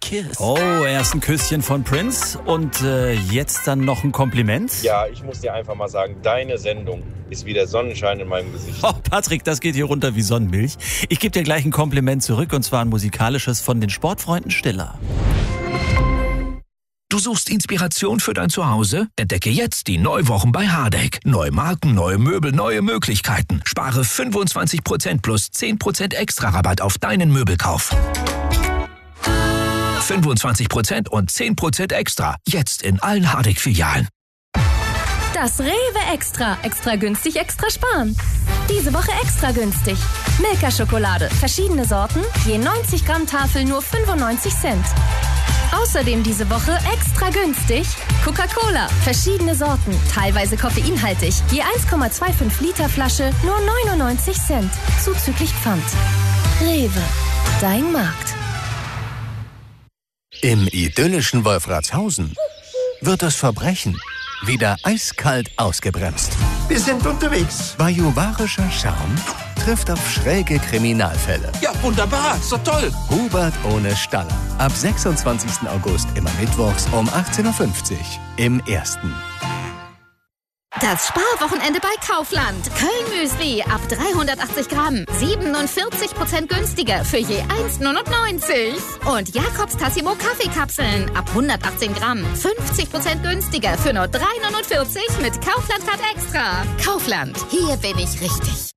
kiss. Oh, erst ein Küsschen von Prince und jetzt dann noch ein Kompliment? Ja, ich muss dir einfach mal sagen, deine Sendung ist wie der Sonnenschein in meinem Gesicht. Oh, Patrick, das geht hier runter wie Sonnenmilch. Ich gebe dir gleich ein Kompliment zurück, und zwar ein musikalisches von den Sportfreunden Stiller. Du suchst Inspiration für dein Zuhause? Entdecke jetzt die Neuwochen bei Hardegg. Neue Marken, neue Möbel, neue Möglichkeiten. Spare 25% plus 10% extra Rabatt auf deinen Möbelkauf. 25% und 10% extra. Jetzt in allen Hardegg-Filialen. Das Rewe Extra. Extra günstig, extra sparen. Diese Woche extra günstig. Milka-Schokolade. Verschiedene Sorten. Je 90 Gramm Tafel nur 95 Cent. Außerdem diese Woche extra günstig Coca-Cola. Verschiedene Sorten. Teilweise koffeinhaltig. Je 1,25 Liter Flasche nur 99 Cent. Zuzüglich Pfand. Rewe. Dein Markt. Im idyllischen Wolfratshausen wird das Verbrechen wieder eiskalt ausgebremst. Wir sind unterwegs. Bajuwarischer Charme trifft auf schräge Kriminalfälle. Ja, wunderbar. Ist doch toll. Hubert ohne Staller. Ab 26. August immer mittwochs um 18.50 Uhr im Ersten. Das Sparwochenende bei Kaufland. Köln-Müsli ab 380 Gramm. 47% günstiger für je 1,99. Und Jakobs Tassimo Kaffeekapseln ab 118 Gramm. 50% günstiger für nur 3,49 mit Kaufland-Card extra. Kaufland, hier bin ich richtig.